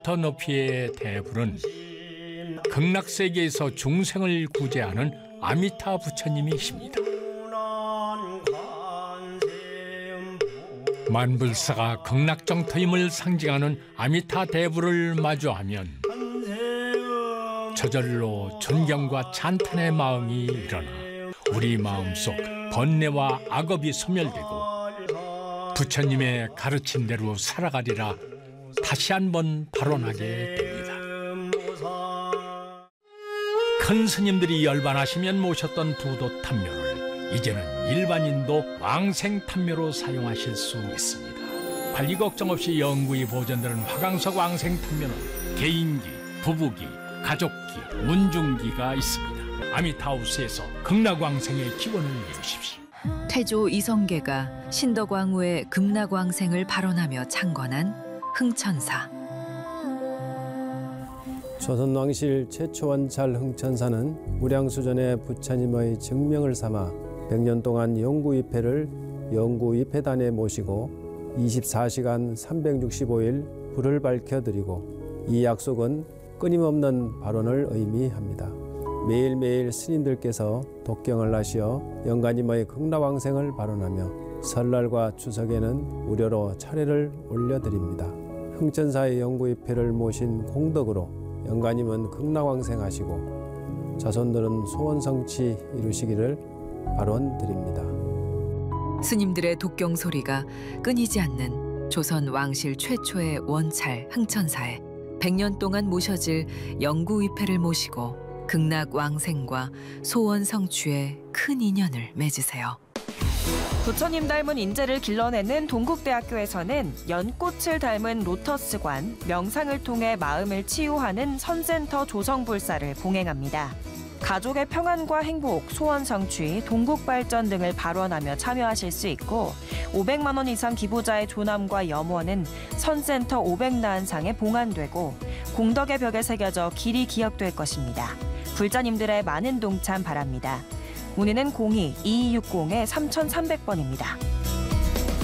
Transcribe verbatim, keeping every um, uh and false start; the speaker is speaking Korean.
더 높이의 대불은 극락세계에서 중생을 구제하는 아미타 부처님이십니다. 만불사가 극락정토임을 상징하는 아미타 대불을 마주하면 저절로 존경과 찬탄의 마음이 일어나 우리 마음속 번뇌와 악업이 소멸되고 부처님의 가르친 대로 살아가리라 다시 한번 발언하게 됩니다. 큰 스님들이 열반하시면 모셨던 부도 탐묘를 이제는 일반인도 왕생 탐묘로 사용하실 수 있습니다. 관리 걱정 없이 영구히 보존되는 화강석 왕생 탐묘는 개인기, 부부기, 가족기, 문중기가 있습니다. 아미타우스에서 극락왕생의 기원을 이루십시오. 태조 이성계가 신덕왕후의 극락왕생을 발언하며 창건한 흥천사. 조선왕실 최초 원찰 흥천사는 무량수전의 부처님의 증명을 삼아 백 년 동안 영구위패를 영구위패단에 모시고 이십사 시간 삼백육십오 일 불을 밝혀드리고 이 약속은 끊임없는 발언을 의미합니다. 매일매일 스님들께서 독경을 하시어 영가님의 극락왕생을 발언하며 설날과 추석에는 무료로 차례를 올려드립니다. 흥천사의 영구위패를 모신 공덕으로 영가님은 극락왕생하시고 자손들은 소원성취 이루시기를 발언드립니다. 스님들의 독경 소리가 끊이지 않는 조선 왕실 최초의 원찰 흥천사에 백 년 동안 모셔질 영구위패를 모시고 극락왕생과 소원 성취에 큰 인연을 맺으세요. 부처님 닮은 인재를 길러내는 동국대학교에서는 연꽃을 닮은 로터스관, 명상을 통해 마음을 치유하는 선센터 조성불사를 봉행합니다. 가족의 평안과 행복, 소원 성취, 동국 발전 등을 발언하며 참여하실 수 있고 오백만 원 이상 기부자의 조남과 염원은 선센터 오백나은상에 봉안되고 공덕의 벽에 새겨져 길이 기억될 것입니다. 불자님들의 많은 동참 바랍니다. 문의는 공이 이이육공 삼삼공 번입니다.